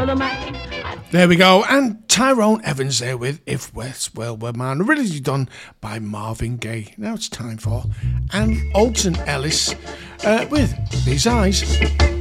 There we go, and Tyrone Evans there with If West World Were Man, originally done by Marvin Gaye. Now it's time for Ann Alton Ellis with These Eyes.